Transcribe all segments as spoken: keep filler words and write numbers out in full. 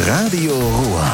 Radio Ruhr.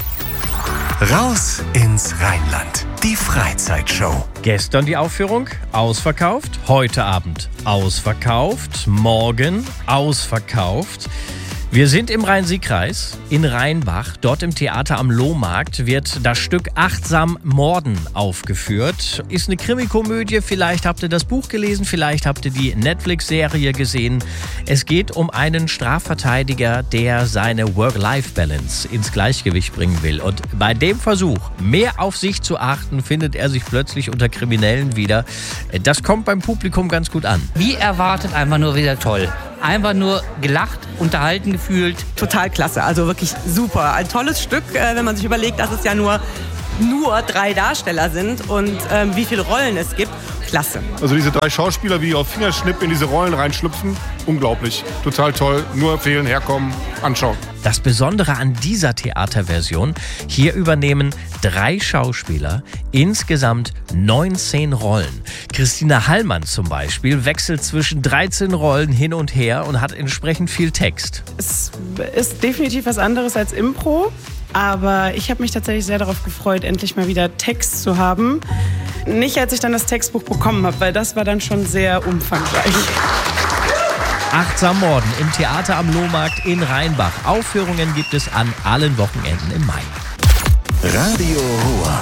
Raus ins Rheinland. Die Freizeitshow. Gestern die Aufführung, ausverkauft. Heute Abend ausverkauft. Morgen ausverkauft. Wir sind im Rhein-Sieg-Kreis in Rheinbach. Dort im Theater am Lohmarkt wird das Stück Achtsam Morden aufgeführt. Ist eine Krimikomödie. Vielleicht habt ihr das Buch gelesen, vielleicht habt ihr die Netflix-Serie gesehen. Es geht um einen Strafverteidiger, der seine Work-Life-Balance ins Gleichgewicht bringen will. Und bei dem Versuch, mehr auf sich zu achten, findet er sich plötzlich unter Kriminellen wieder. Das kommt beim Publikum ganz gut an. Wie erwartet, einfach nur wieder toll. Einfach nur gelacht, unterhalten gefühlt. Total klasse, also wirklich super. Ein tolles Stück, wenn man sich überlegt, dass es ja nur, nur drei Darsteller sind und ähm, wie viele Rollen es gibt. Klasse. Also diese drei Schauspieler, wie auf Fingerschnipp in diese Rollen reinschlüpfen, unglaublich. Total toll, nur empfehlen, herkommen, anschauen. Das Besondere an dieser Theaterversion, hier übernehmen drei Schauspieler insgesamt neunzehn Rollen. Christina Hallmann zum Beispiel wechselt zwischen dreizehn Rollen hin und her und hat entsprechend viel Text. Es ist definitiv was anderes als Impro, aber ich habe mich tatsächlich sehr darauf gefreut, endlich mal wieder Text zu haben. Nicht, als ich dann das Textbuch bekommen habe, weil das war dann schon sehr umfangreich. Achtsam Morden im Theater am Lohmarkt in Rheinbach. Aufführungen gibt es an allen Wochenenden im Mai. Radio Ruhr.